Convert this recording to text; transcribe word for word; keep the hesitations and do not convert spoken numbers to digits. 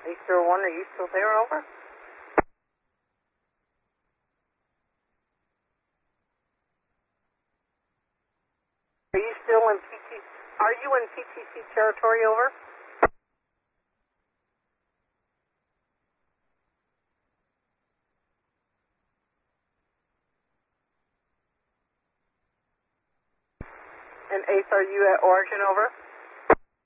Ace zero one, are you still there? Over. Are you still in P T C? Are you in P T C territory? Over. And Ace, are you at origin? Over.